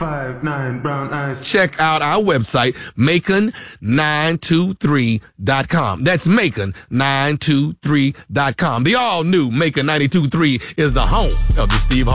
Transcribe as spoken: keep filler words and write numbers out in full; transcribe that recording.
five nine brown eyes. Check out our website, Macon nine two three dot com. That's Macon nine two three dot com. The all-new Macon ninety-two point three is the home of the Steve